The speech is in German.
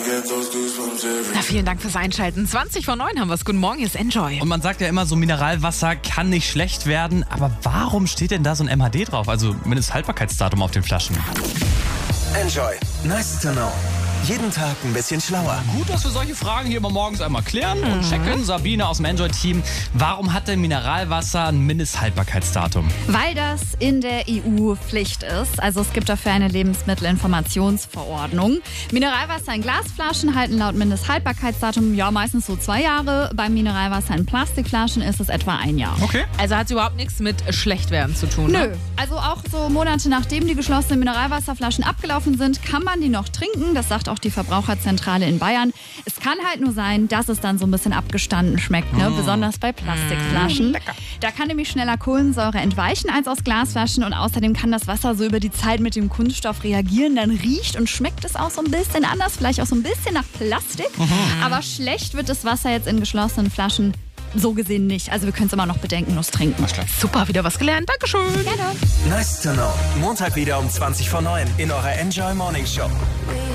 Na, vielen Dank fürs Einschalten. 20 vor 9 haben wir es. Guten Morgen, hier ist Enjoy. Und man sagt ja immer, so Mineralwasser kann nicht schlecht werden. Aber warum steht denn da so ein MHD drauf? Also Mindesthaltbarkeitsdatum auf den Flaschen. Enjoy. Nice to know. Jeden Tag ein bisschen schlauer. Gut, dass wir solche Fragen hier immer morgens einmal klären und checken. Sabine aus dem Enjoy-Team. Warum hat denn Mineralwasser ein Mindesthaltbarkeitsdatum? Weil das in der EU Pflicht ist. Also es gibt dafür eine Lebensmittelinformationsverordnung. Mineralwasser in Glasflaschen halten laut Mindesthaltbarkeitsdatum ja meistens so 2 Jahre. Beim Mineralwasser in Plastikflaschen ist es etwa 1 Jahr. Okay. Also hat es überhaupt nichts mit Schlechtwerden zu tun, ne? Nö, also auch so Monate nachdem die geschlossenen Mineralwasserflaschen abgelaufen sind, kann man die noch trinken. Das sagt auch die Verbraucherzentrale in Bayern. Es kann halt nur sein, dass es dann so ein bisschen abgestanden schmeckt, ne? Besonders bei Plastikflaschen. Da kann nämlich schneller Kohlensäure entweichen als aus Glasflaschen und außerdem kann das Wasser so über die Zeit mit dem Kunststoff reagieren. Dann riecht und schmeckt es auch so ein bisschen anders, vielleicht auch so ein bisschen nach Plastik. Aber schlecht wird das Wasser jetzt in geschlossenen Flaschen so gesehen nicht. Also wir können es immer noch bedenkenlos trinken. Super, wieder was gelernt. Dankeschön. Gerne. Nice to know. Montag wieder um 20 vor 9 in eurer Enjoy Morning Show.